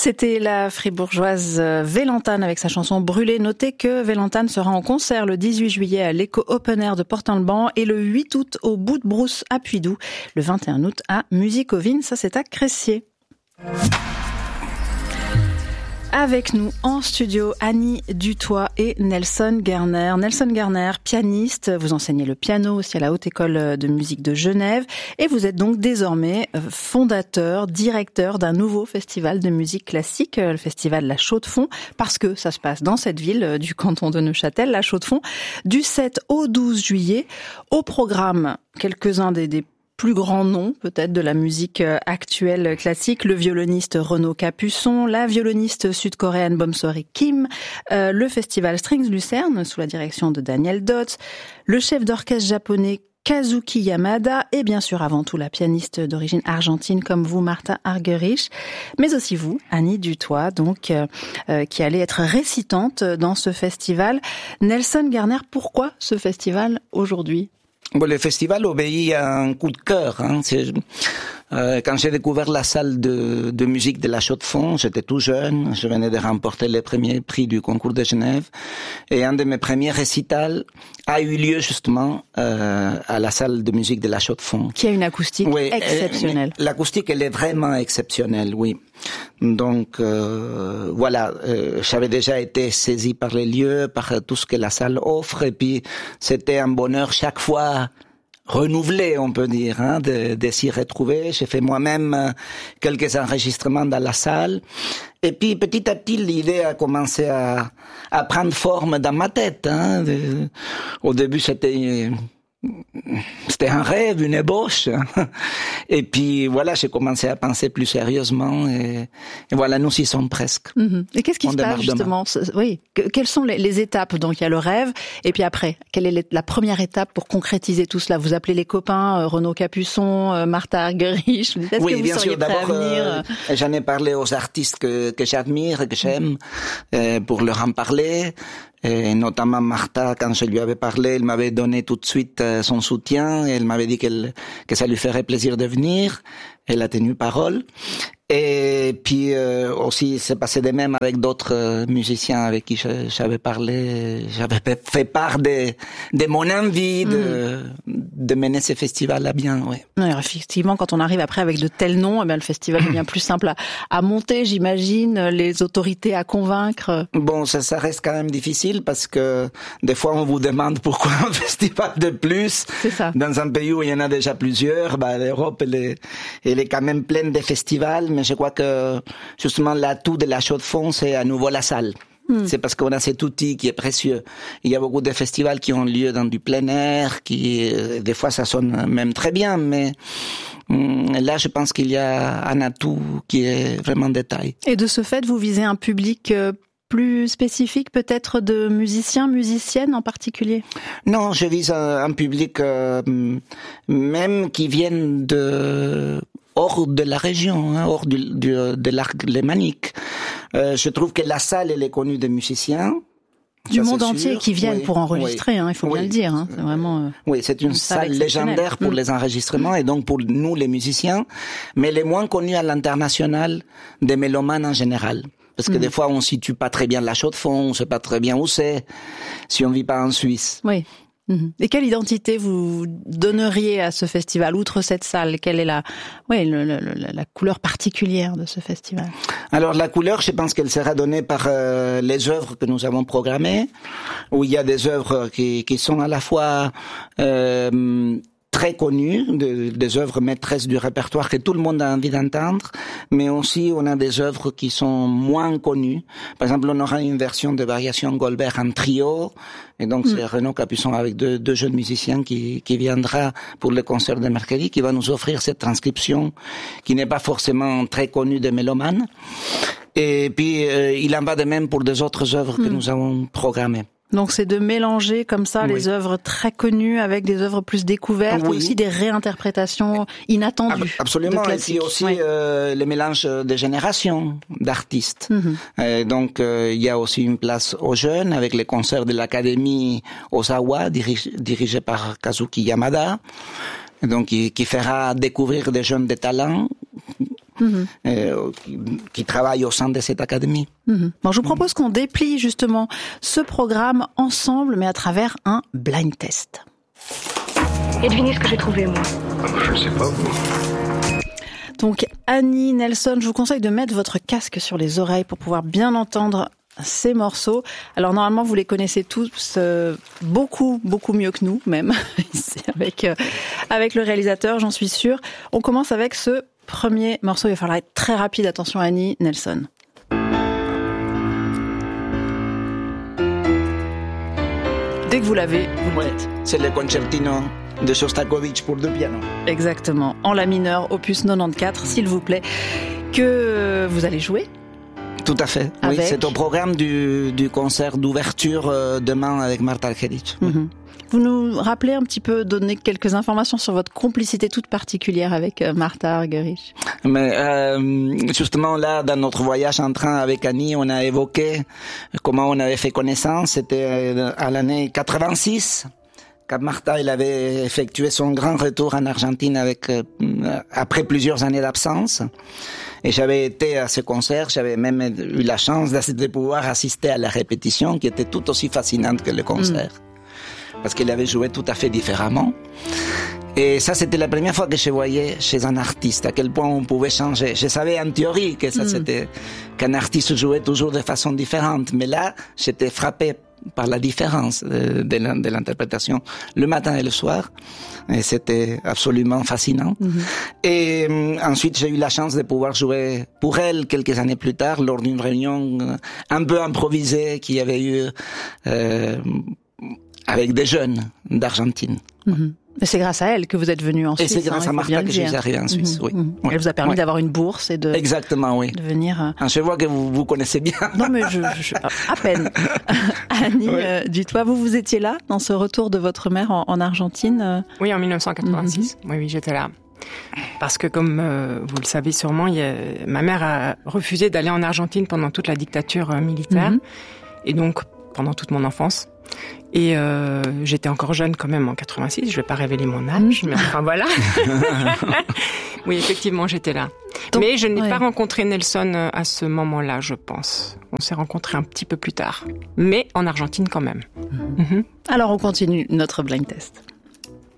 C'était la fribourgeoise Vélantane avec sa chanson Brûlée. Notez que Vélantane sera en concert le 18 juillet à l'Eco Open Air de Port-en-le-Banc et le 8 août au Bout de Brousse à Puydou. Le 21 août à Musicovine, ça c'est à Cressier. Avec nous en studio, Annie Dutoit et Nelson Gerner. Nelson Gerner, pianiste, vous enseignez le piano aussi à la Haute École de musique de Genève et vous êtes donc désormais fondateur, directeur d'un nouveau festival de musique classique, le festival La Chaux-de-Fonds, parce que ça se passe dans cette ville du canton de Neuchâtel, La Chaux-de-Fonds, du 7 au 12 juillet. Au programme, quelques-uns des plus grand nom peut-être de la musique actuelle classique, le violoniste Renaud Capuçon, la violoniste sud-coréenne Bomsori Kim, le festival Strings Lucerne sous la direction de Daniel Dotz, le chef d'orchestre japonais Kazuki Yamada et bien sûr avant tout la pianiste d'origine argentine comme vous Martha Argerich, mais aussi vous Annie Dutoit donc qui allez être récitante dans ce festival. Nelson Gerner, pourquoi ce festival aujourd'hui? Bon, le festival obéit à un coup de cœur. Quand j'ai découvert la salle de musique de la Chaux-de-Fonds, j'étais tout jeune, je venais de remporter le premier prix du concours de Genève, et un de mes premiers récitals a eu lieu justement à la salle de musique de la Chaux-de-Fonds. Qui a une acoustique exceptionnelle. L'acoustique, elle est vraiment exceptionnelle, oui. Donc voilà, j'avais déjà été saisi par les lieux, par tout ce que la salle offre, et puis c'était un bonheur chaque fois renouvelé, on peut dire, de s'y retrouver. J'ai fait moi-même quelques enregistrements dans la salle. Et puis, petit à petit, l'idée a commencé à prendre forme dans ma tête. Au début, c'était un rêve, une ébauche. Et puis, voilà, j'ai commencé à penser plus sérieusement. Et voilà, nous y sommes presque. Et qu'est-ce qui se passe, justement? Oui. Quelles sont les étapes? Donc, il y a le rêve. Et puis après, quelle est la première étape pour concrétiser tout cela? Vous appelez les copains, Renaud Capuçon, Martha Argerich. Oui, bien sûr. D'abord, j'en ai parlé aux artistes que j'admire, que j'aime, pour leur en parler. Et notamment Martha, quand je lui avais parlé, elle m'avait donné tout de suite son soutien. Elle m'avait dit que ça lui ferait plaisir de venir. Elle a tenu parole. Et puis aussi, c'est passé de même avec d'autres musiciens avec qui j'avais parlé. J'avais fait part de mon envie de mener ce festival à bien. Ouais. Alors, effectivement, quand on arrive après avec de tels noms, eh bien, le festival est bien plus simple à monter, j'imagine, les autorités à convaincre. Bon, ça reste quand même difficile parce que des fois on vous demande pourquoi un festival de plus. C'est ça. Dans un pays où il y en a déjà plusieurs, l'Europe elle est quand même pleine de festivals. Mais je crois que justement l'atout de la Chaux-de-Fonds, c'est à nouveau la salle. C'est parce qu'on a cet outil qui est précieux. Il y a beaucoup de festivals qui ont lieu dans du plein air, qui des fois ça sonne même très bien, mais là je pense qu'il y a un atout qui est vraiment de taille. Et de ce fait, vous visez un public plus spécifique, peut-être de musiciens, musiciennes en particulier? Non, je vise un public même qui viennent hors de la région, hors de l'arc lémanique. Je trouve que la salle, elle est connue des musiciens. Du monde entier qui viennent pour enregistrer, il faut bien le dire. C'est vraiment. Oui, c'est une salle légendaire pour les enregistrements et donc pour nous, les musiciens, mais les moins connus à l'international des mélomanes en général. Parce que des fois, on situe pas très bien la Chaux-de-Fonds, on sait pas très bien où c'est, si on vit pas en Suisse. Oui. Et quelle identité vous donneriez à ce festival, outre cette salle? Quelle est la couleur particulière de ce festival? Alors la couleur, je pense qu'elle sera donnée par les œuvres que nous avons programmées, où il y a des œuvres qui sont à la fois très connues, des œuvres maîtresses du répertoire que tout le monde a envie d'entendre, mais aussi on a des œuvres qui sont moins connues. Par exemple, on aura une version de Variation Goldberg en trio, et donc c'est Renaud Capuçon avec deux jeunes musiciens qui viendra pour le concert de mercredi, qui va nous offrir cette transcription qui n'est pas forcément très connue des mélomanes. Et puis il en va de même pour des autres œuvres que nous avons programmées. Donc c'est de mélanger comme ça les œuvres très connues avec des œuvres plus découvertes, et aussi des réinterprétations inattendues. Absolument, et puis aussi le mélange des générations d'artistes. Donc il y a aussi une place aux jeunes avec les concerts de l'Académie Osawa dirigé par Kazuki Yamada, donc qui fera découvrir des jeunes de talent qui travaillent au sein de cette académie. Bon, je vous propose qu'on déplie justement ce programme ensemble, mais à travers un blind test. Et devinez ce que j'ai trouvé, moi. Je sais pas, vous. Donc, Annie, Nelson, je vous conseille de mettre votre casque sur les oreilles pour pouvoir bien entendre ces morceaux. Alors, normalement, vous les connaissez tous beaucoup mieux que nous, même, ici, avec le réalisateur, j'en suis sûre. On commence avec ce premier morceau. Il va falloir être très rapide. Attention, Annie, Nelson. Dès que vous l'avez, vous le dites. C'est le concertino de Shostakovich pour deux pianos. Exactement. En la mineur, opus 94, s'il vous plaît, que vous allez jouer. Tout à fait. Oui, c'est au programme du concert d'ouverture demain avec Marta Argerich. Vous nous rappelez un petit peu, donner quelques informations sur votre complicité toute particulière avec Marta Argerich. Mais justement là, dans notre voyage en train avec Annie, on a évoqué comment on avait fait connaissance. C'était à l'année 86. Quand Marta, elle avait effectué son grand retour en Argentine après plusieurs années d'absence. Et j'avais été à ce concert, j'avais même eu la chance de pouvoir assister à la répétition qui était tout aussi fascinante que le concert. Parce qu'elle avait joué tout à fait différemment. Et ça, c'était la première fois que je voyais chez un artiste à quel point on pouvait changer. Je savais en théorie que ça c'était, qu'un artiste jouait toujours de façon différente. Mais là, j'étais frappé par la différence de l'interprétation le matin et le soir. Et c'était absolument fascinant. Et ensuite, j'ai eu la chance de pouvoir jouer pour elle quelques années plus tard lors d'une réunion un peu improvisée qu'il y avait eu avec des jeunes d'Argentine. Mais c'est grâce à elle que vous êtes venu en Suisse. Et c'est grâce à Marta que je suis arrivé en Suisse, oui. Elle vous a permis d'avoir une bourse et de... Exactement, oui. De venir... Je vois que vous connaissez bien. Non, mais à peine. Annie Dutoit, vous étiez là dans ce retour de votre mère en Argentine? Oui, en 1986. Oui, j'étais là. Parce que comme vous le savez sûrement, ma mère a refusé d'aller en Argentine pendant toute la dictature militaire. Et donc, pendant toute mon enfance. Et j'étais encore jeune quand même en 86, je vais pas révéler mon âge, mais enfin voilà. Oui, effectivement, j'étais là. Donc, mais je n'ai pas rencontré Nelson à ce moment-là, je pense. On s'est rencontrés un petit peu plus tard, mais en Argentine quand même. Alors on continue notre blind test.